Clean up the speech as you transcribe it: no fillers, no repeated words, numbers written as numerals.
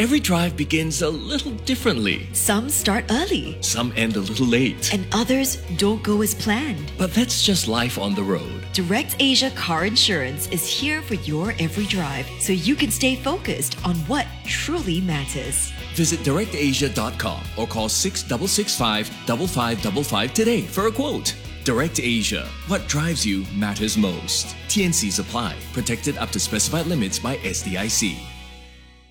Every drive begins a little differently. Some start early, Some end a little late. and others don't go as planned. But that's just life on the road. Direct Asia Car Insurance is here for your every drive so you can stay focused on what truly matters. Visit directasia.com or call 6665 5555 today for a quote. Direct Asia. What drives you matters most. TNCs apply. Protected up to specified limits by SDIC.